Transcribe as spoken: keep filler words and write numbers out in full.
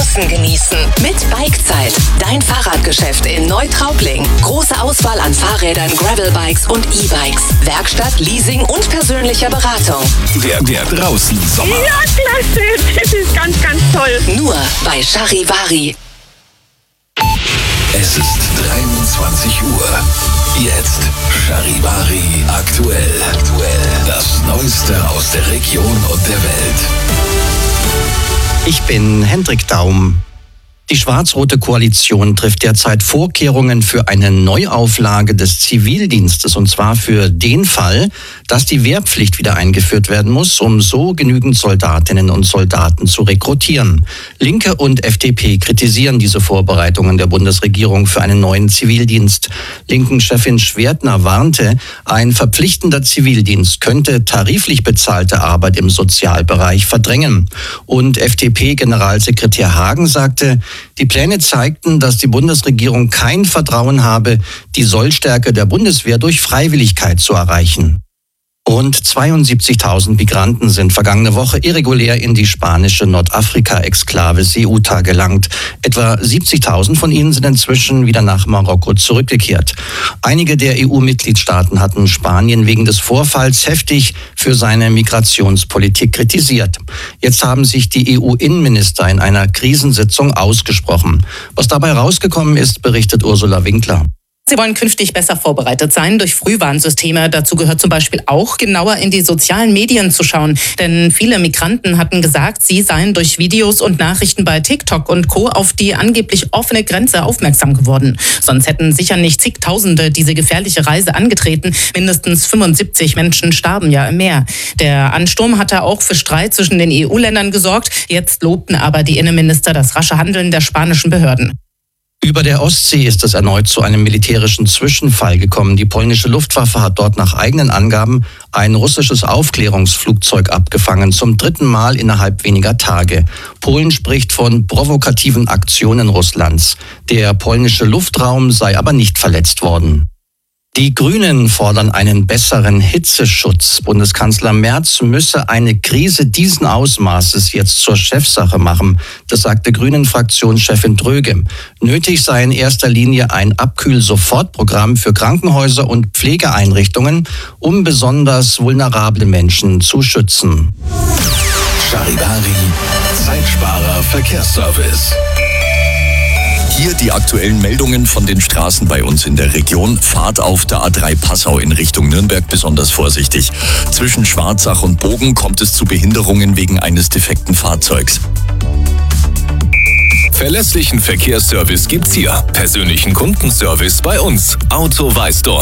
draußen genießen. Mit Bikezeit, dein Fahrradgeschäft in Neutraubling. Große Auswahl an Fahrrädern, Gravelbikes und E-Bikes. Werkstatt, Leasing und persönlicher Beratung. Der, der Draußen-Sommer. Ja, klasse. Das ist ganz, ganz toll. Nur bei Charivari. Es ist dreiundzwanzig Uhr. Jetzt Charivari aktuell. Aktuell. Das Neueste aus der Region und der Welt. Ich bin Hendrik Daum. Die schwarz-rote Koalition trifft derzeit Vorkehrungen für eine Neuauflage des Zivildienstes, und zwar für den Fall, dass die Wehrpflicht wieder eingeführt werden muss, um so genügend Soldatinnen und Soldaten zu rekrutieren. Linke und F D P kritisieren diese Vorbereitungen der Bundesregierung für einen neuen Zivildienst. Linken-Chefin Schwertner warnte, ein verpflichtender Zivildienst könnte tariflich bezahlte Arbeit im Sozialbereich verdrängen. Und F D P-Generalsekretär Hagen sagte, die Pläne zeigten, dass die Bundesregierung kein Vertrauen habe, die Sollstärke der Bundeswehr durch Freiwilligkeit zu erreichen. Rund zweiundsiebzigtausend Migranten sind vergangene Woche irregulär in die spanische Nordafrika-Exklave Ceuta gelangt. Etwa siebzigtausend von ihnen sind inzwischen wieder nach Marokko zurückgekehrt. Einige der E U-Mitgliedstaaten hatten Spanien wegen des Vorfalls heftig für seine Migrationspolitik kritisiert. Jetzt haben sich die E U-Innenminister in einer Krisensitzung ausgesprochen. Was dabei rausgekommen ist, berichtet Ursula Winkler. Sie wollen künftig besser vorbereitet sein durch Frühwarnsysteme. Dazu gehört zum Beispiel auch, genauer in die sozialen Medien zu schauen. Denn viele Migranten hatten gesagt, sie seien durch Videos und Nachrichten bei TikTok und Co. auf die angeblich offene Grenze aufmerksam geworden. Sonst hätten sicher nicht zigtausende diese gefährliche Reise angetreten. Mindestens fünfundsiebzig Menschen starben ja im Meer. Der Ansturm hatte auch für Streit zwischen den E U-Ländern gesorgt. Jetzt lobten aber die Innenminister das rasche Handeln der spanischen Behörden. Über der Ostsee ist es erneut zu einem militärischen Zwischenfall gekommen. Die polnische Luftwaffe hat dort nach eigenen Angaben ein russisches Aufklärungsflugzeug abgefangen, zum dritten Mal innerhalb weniger Tage. Polen spricht von provokativen Aktionen Russlands. Der polnische Luftraum sei aber nicht verletzt worden. Die Grünen fordern einen besseren Hitzeschutz. Bundeskanzler Merz müsse eine Krise diesen Ausmaßes jetzt zur Chefsache machen. Das sagte Grünen-Fraktionschefin Dröge. Nötig sei in erster Linie ein Abkühl-Sofortprogramm für Krankenhäuser und Pflegeeinrichtungen, um besonders vulnerable Menschen zu schützen. Charivari, Zeitsparer Verkehrsservice. Hier die aktuellen Meldungen von den Straßen bei uns in der Region. Fahrt auf der A drei Passau in Richtung Nürnberg besonders vorsichtig. Zwischen Schwarzach und Bogen kommt es zu Behinderungen wegen eines defekten Fahrzeugs. Verlässlichen Verkehrsservice gibt's hier. Persönlichen Kundenservice bei uns. Auto Weißdorf.